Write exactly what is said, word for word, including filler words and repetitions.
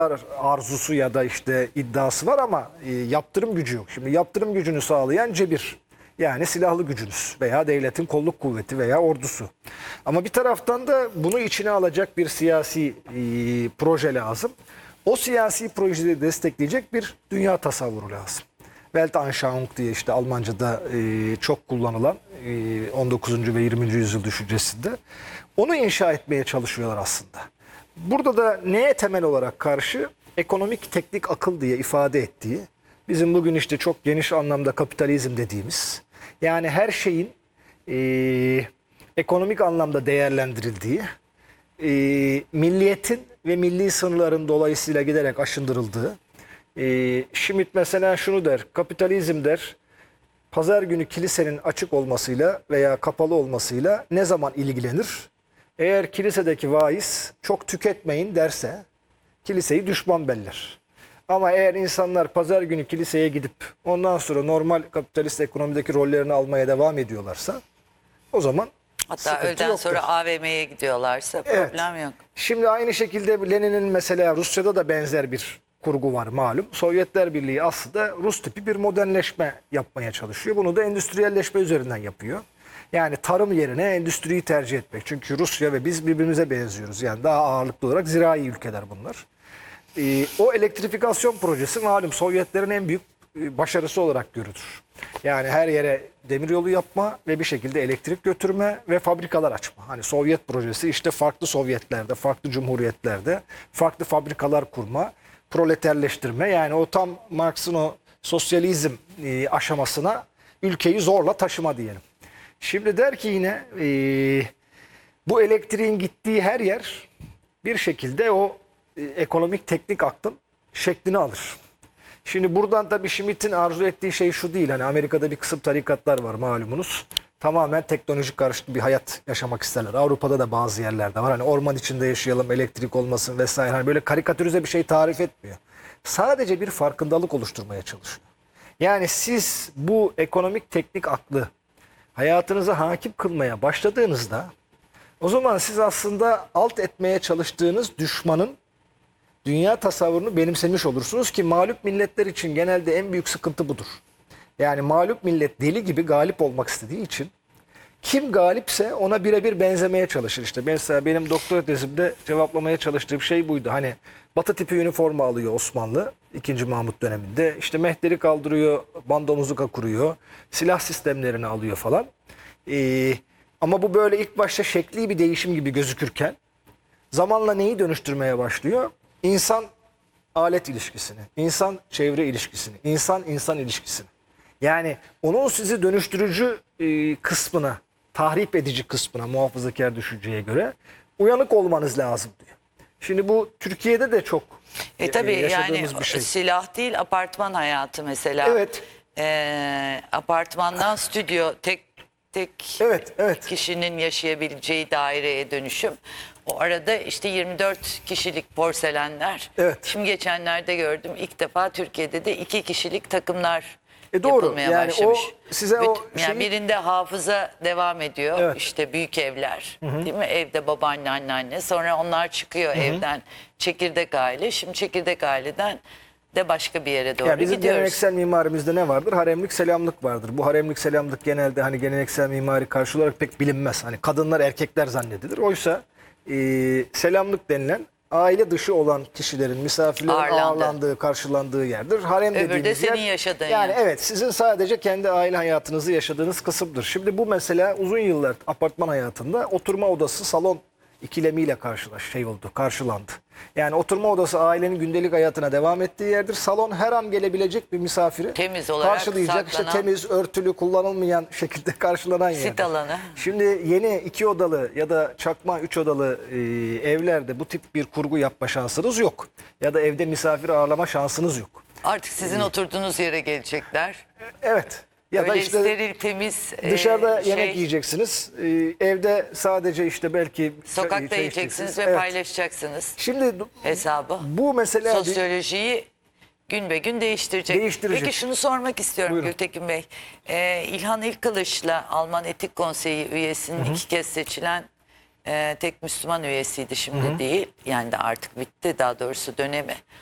arzusu ya da işte iddiası var ama e, yaptırım gücü yok. Şimdi yaptırım gücünü sağlayan cebir. Yani silahlı gücünüz veya devletin kolluk kuvveti veya ordusu. Ama bir taraftan da bunu içine alacak bir siyasi e, proje lazım. O siyasi projeyi destekleyecek bir dünya tasavvuru lazım. Weltanschauung diye işte Almanca'da e, çok kullanılan e, on dokuzuncu ve yirminci yüzyıl düşüncesinde. Onu inşa etmeye çalışıyorlar aslında. Burada da neye temel olarak karşı? Ekonomik teknik akıl diye ifade ettiği, bizim bugün işte çok geniş anlamda kapitalizm dediğimiz, yani her şeyin e, ekonomik anlamda değerlendirildiği, e, milliyetin ve milli sınırların dolayısıyla giderek aşındırıldığı. E, Schmitt mesela şunu der, kapitalizm der, pazar günü kilisenin açık olmasıyla veya kapalı olmasıyla ne zaman ilgilenir? Eğer kilisedeki vaiz çok tüketmeyin derse kiliseyi düşman beller. Ama eğer insanlar pazar günü kiliseye gidip ondan sonra normal kapitalist ekonomideki rollerini almaya devam ediyorlarsa o zaman hatta öğleden yoktur. sonra A V M'ye gidiyorlarsa Evet. problem yok. Şimdi aynı şekilde Lenin'in mesela Rusya'da da benzer bir kurgu var malum. Sovyetler Birliği aslında Rus tipi bir modernleşme yapmaya çalışıyor. Bunu da endüstriyelleşme üzerinden yapıyor. Yani tarım yerine endüstriyi tercih etmek. Çünkü Rusya ve biz birbirimize benziyoruz. Yani daha ağırlıklı olarak zirai ülkeler bunlar. Ee, o elektrifikasyon projesi malum Sovyetlerin en büyük e, başarısı olarak görülür. Yani her yere demiryolu yapma ve bir şekilde elektrik götürme ve fabrikalar açma. Hani Sovyet projesi işte farklı Sovyetlerde, farklı cumhuriyetlerde farklı fabrikalar kurma, proleterleştirme. Yani o tam Marx'ın o sosyalizm e, aşamasına ülkeyi zorla taşıma diyelim. Şimdi der ki yine e, bu elektriğin gittiği her yer bir şekilde o e, ekonomik teknik aklın şeklini alır. Şimdi buradan tabii Schmitt'in arzu ettiği şey şu değil. Hani Amerika'da bir kısım tarikatlar var malumunuz. Tamamen teknolojik karşıtı bir hayat yaşamak isterler. Avrupa'da da bazı yerlerde var. Hani orman içinde yaşayalım, elektrik olmasın vesaire. Hani böyle karikatürize bir şey tarif etmiyor. Sadece bir farkındalık oluşturmaya çalışıyor. Yani siz bu ekonomik teknik aklı hayatınıza hakim kılmaya başladığınızda o zaman siz aslında alt etmeye çalıştığınız düşmanın dünya tasavvurunu benimsemiş olursunuz ki mağlup milletler için genelde en büyük sıkıntı budur. Yani mağlup millet deli gibi galip olmak istediği için kim galipse ona birebir benzemeye çalışır. İşte mesela benim doktora tezimde cevaplamaya çalıştığım şey buydu. Hani Batı tipi üniforma alıyor Osmanlı ikinci. Mahmut döneminde. İşte mehteri kaldırıyor, bandomuzuka kuruyor, silah sistemlerini alıyor falan. Ee, ama bu böyle ilk başta şekli bir değişim gibi gözükürken zamanla neyi dönüştürmeye başlıyor? İnsan alet ilişkisini, insan çevre ilişkisini, insan insan ilişkisini. Yani onun sizi dönüştürücü e, kısmına, tahrip edici kısmına muhafazakar düşünceye göre uyanık olmanız lazım diyor. Şimdi bu Türkiye'de de çok E e, tabii yaşadığımız yani bir şey. silah değil apartman hayatı mesela. Evet. E, apartmandan stüdyo tek tek Evet, evet. kişinin yaşayabileceği daireye dönüşüm. O arada işte yirmi dört kişilik porselenler. Evet. Şimdi geçenlerde gördüm ilk defa Türkiye'de de iki kişilik takımlar E doğru. yapılmaya Yani başlamış. o size o Bütün- yani şeyi- birinde hafıza devam ediyor. Evet. İşte büyük evler, değil mi? Evde babaanne, anneanne. Sonra onlar çıkıyor evden. Çekirdek aile. Şimdi çekirdek aileden de başka bir yere doğru Yani bizim gidiyoruz. geleneksel mimarimizde ne vardır? Haremlik selamlık vardır. Bu haremlik selamlık genelde hani geleneksel mimari karşı olarak pek bilinmez. Hani kadınlar erkekler zannedilir. Oysa e, selamlık denilen aile dışı olan kişilerin, misafirlerin Ağırlandı. ağırlandığı, karşılandığı yerdir. Harem Öbürü de dediğimiz senin yer, yaşadığın yani yer. evet sizin sadece kendi aile hayatınızı yaşadığınız kısımdır. Şimdi bu mesela uzun yıllar apartman hayatında oturma odası, salon ikilemiyle karşılaş şey oldu, karşılandı. Yani oturma odası ailenin gündelik hayatına devam ettiği yerdir. Salon her an gelebilecek bir misafiri Temiz olarak karşılayacak, işte saklanan- temiz, örtülü, kullanılmayan şekilde karşılanan yerdir. Sit alanı. Şimdi yeni iki odalı ya da çakma üç odalı e, evlerde bu tip bir kurgu yapma şansınız yok. Ya da evde misafir ağırlama şansınız yok. Artık sizin oturduğunuz yere gelecekler. Evet. Ya Böyle da işte steril, temiz e, dışarıda şey, yemek yiyeceksiniz. E, evde sadece işte belki sokakta çay- çay yiyeceksiniz içeceksiniz. ve Evet. paylaşacaksınız Şimdi hesabı. bu mesela bir- Sosyolojiyi gün be gün değiştirecek. Değiştirecek. Peki şunu sormak istiyorum Buyurun. Gültekin Bey. Ee, İlhan İlkılıç'la Alman Etik Konseyi üyesinin iki kez seçilen e, tek Müslüman üyesiydi, şimdi değil. Yani de artık bitti, daha doğrusu dönemi.